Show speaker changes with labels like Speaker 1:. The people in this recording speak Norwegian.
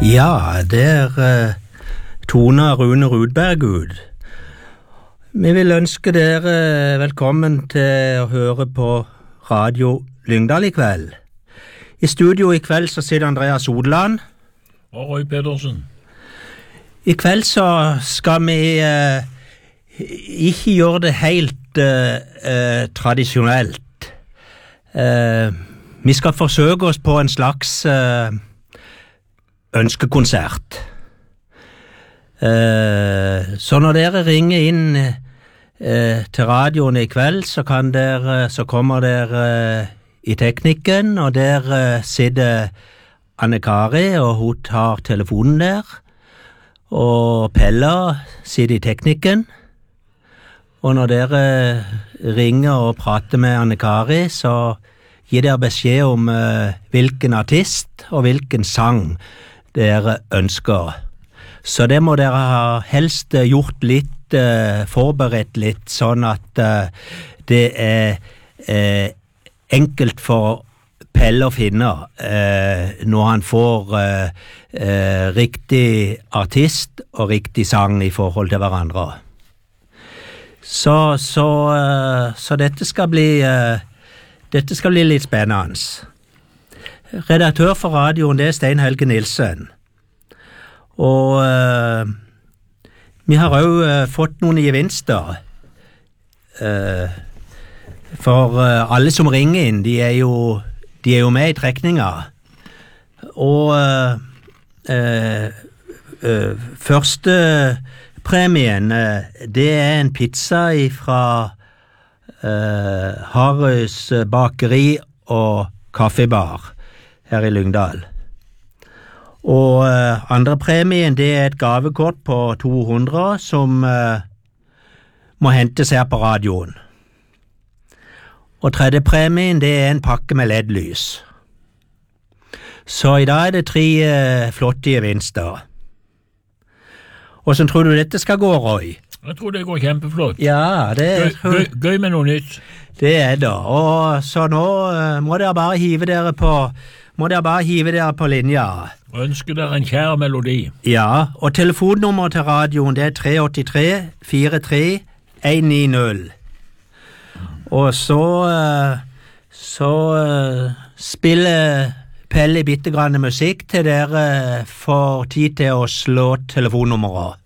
Speaker 1: Ja, det Tone Rune Rudberg ut. Vi vil ønske dere velkommen til å høre på Radio Lyngdal i kveld. I studio i kveld så sitter Andreas Odland.
Speaker 2: Og Roy Pedersen.
Speaker 1: I kveld så skal vi ikke gjøre det helt tradisjonelt. Vi skal forsøke oss på en slags ønskekonsert. Så når dere ringer inn til radioen i kveld, så kommer dere i teknikken, og der sitter Anne-Kari, og hun tar telefonen der, og Pella sitter i teknikken. Og når dere ringer og prater med Anne-Kari, så gir dere beskjed om hvilken artist og hvilken sang dere ønsker. Så det må dere ha helst gjort litt, forberedt litt, sånn at det enkelt for Pelle å finne når han får riktig artist og riktig sang i forhold til hverandre. Så dette skal bli litt spennende. Redaktør for radioen, det Stein Helge Nilsen. Og vi har også fått noen gevinster. For alle som ringer inn, de er jo med i trekninga. Og første premien, det er en pizza fra Harøys bakeri og kaffebar her i Lyngdal. Og andre premien, det er et gavekort på 200 som må hentes her på radioen. Og tredje premien, det er en pakke med LED-lys. Så i dag er det 3 flotte gevinster. Hvordan tror du dette skal gå, Roy?
Speaker 2: Jeg tror det går kjempeflott.
Speaker 1: Ja, det
Speaker 2: Gøy med noe nytt.
Speaker 1: Det er det. Og så nå må dere bare hive dere på linja.
Speaker 2: Og ønsker dere en kjær melodi.
Speaker 1: Ja, og telefonnummeret til radioen, det er 383-43-190. Og så spiller Pelle bitte grann musikk til dere får tid til å slå telefonnummeret.